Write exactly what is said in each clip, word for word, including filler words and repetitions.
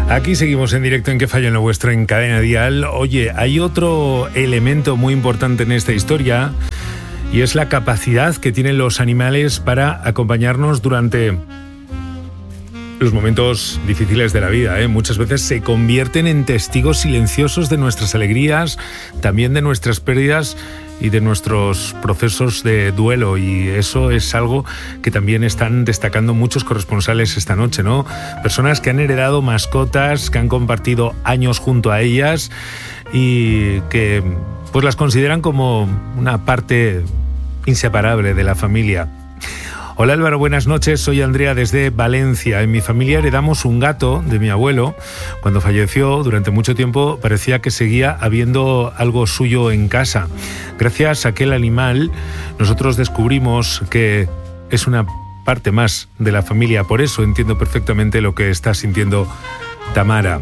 Aquí seguimos en directo en Que Fallo en lo Vuestro en Cadena Dial. Oye, hay otro elemento muy importante en esta historia y es la capacidad que tienen los animales para acompañarnos durante los momentos difíciles de la vida, ¿eh? Muchas veces se convierten en testigos silenciosos de nuestras alegrías, también de nuestras pérdidas y de nuestros procesos de duelo, y eso es algo que también están destacando muchos corresponsales esta noche, ¿no? Personas que han heredado mascotas, que han compartido años junto a ellas y que pues las consideran como una parte inseparable de la familia. Hola Álvaro, buenas noches, soy Andrea desde Valencia. En mi familia heredamos un gato de mi abuelo. Cuando falleció, durante mucho tiempo parecía que seguía habiendo algo suyo en casa. Gracias a aquel animal, nosotros descubrimos que es una parte más de la familia. Por eso entiendo perfectamente lo que está sintiendo Tamara.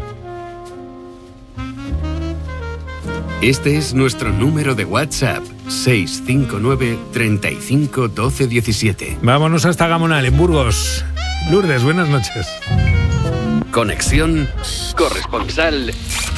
Este es nuestro número de WhatsApp, seis cinco nueve, treinta y cinco, doce, diecisiete. Vámonos hasta Gamonal, en Burgos. Lourdes, buenas noches. Conexión corresponsal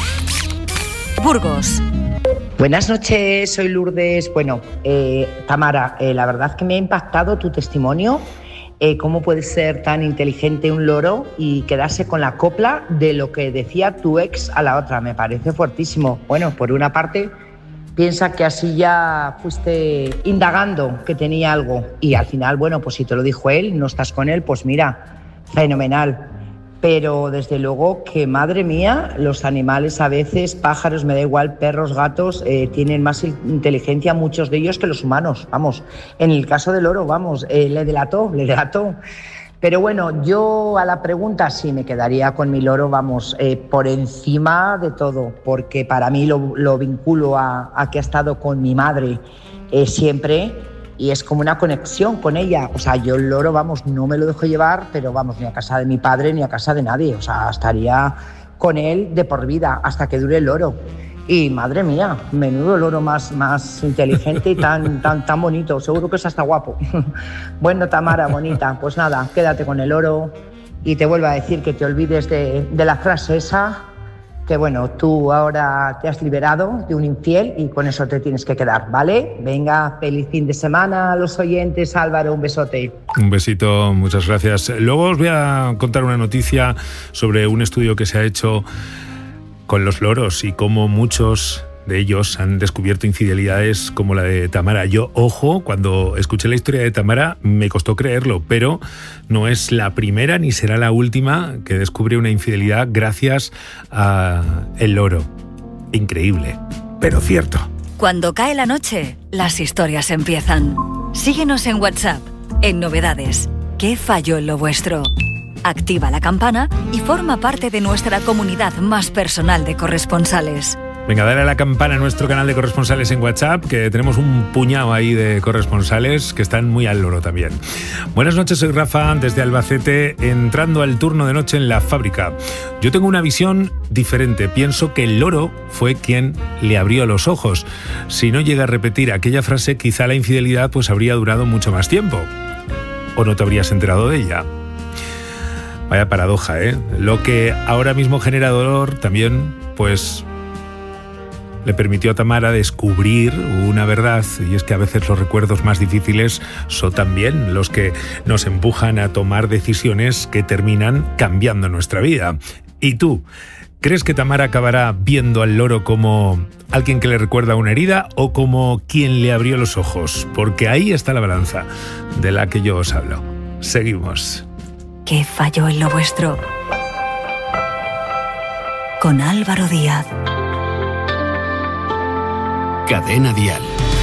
Burgos. Buenas noches, soy Lourdes. Bueno, eh, Tamara, eh, la verdad es que me ha impactado tu testimonio. Eh, ¿Cómo puede ser tan inteligente un loro y quedarse con la copla de lo que decía tu ex a la otra? Me parece fuertísimo. Bueno, por una parte, piensa que así ya fuiste indagando que tenía algo y al final, bueno, pues si te lo dijo él, no estás con él, pues mira, fenomenal. Pero desde luego que, madre mía, los animales a veces, pájaros, me da igual, perros, gatos, eh, tienen más inteligencia, muchos de ellos, que los humanos. Vamos, en el caso del loro, vamos, eh, le delató, le delató. Pero bueno, yo a la pregunta sí me quedaría con mi loro, vamos, eh, por encima de todo, porque para mí lo, lo vinculo a, a que ha estado con mi madre eh, siempre. Y es como una conexión con ella. O sea, yo el loro, vamos, no me lo dejo llevar, pero vamos, ni a casa de mi padre ni a casa de nadie. O sea, estaría con él de por vida hasta que dure el loro. Y madre mía, menudo loro más, más inteligente y tan, tan, tan bonito. Seguro que es hasta guapo. Bueno, Tamara, bonita, pues nada, quédate con el loro y te vuelvo a decir que te olvides de, de la frase esa, que bueno, tú ahora te has liberado de un infiel y con eso te tienes que quedar, ¿vale? Venga, feliz fin de semana a los oyentes. Álvaro, un besote. Un besito, muchas gracias. Luego os voy a contar una noticia sobre un estudio que se ha hecho con los loros y cómo muchos de ellos han descubierto infidelidades como la de Tamara. Yo, ojo, cuando escuché la historia de Tamara me costó creerlo, pero no es la primera ni será la última que descubre una infidelidad gracias a el loro. Increíble, pero cierto. Cuando cae la noche, las historias empiezan. Síguenos en WhatsApp, en Novedades. ¿Qué falló en lo vuestro? Activa la campana y forma parte de nuestra comunidad más personal de corresponsales. Venga, dale a la campana a nuestro canal de corresponsales en WhatsApp, que tenemos un puñado ahí de corresponsales que están muy al loro también. Buenas noches, soy Rafa, desde Albacete, entrando al turno de noche en la fábrica. Yo tengo una visión diferente. Pienso que el loro fue quien le abrió los ojos. Si no llega a repetir aquella frase, quizá la infidelidad pues habría durado mucho más tiempo. O no te habrías enterado de ella. Vaya paradoja, ¿eh? Lo que ahora mismo genera dolor también, pues le permitió a Tamara descubrir una verdad, y es que a veces los recuerdos más difíciles son también los que nos empujan a tomar decisiones que terminan cambiando nuestra vida. ¿Y tú? ¿Crees que Tamara acabará viendo al loro como alguien que le recuerda una herida o como quien le abrió los ojos? Porque ahí está la balanza de la que yo os hablo. Seguimos. ¿Qué falló en lo vuestro? Con Álvaro Díaz. Cadena Dial.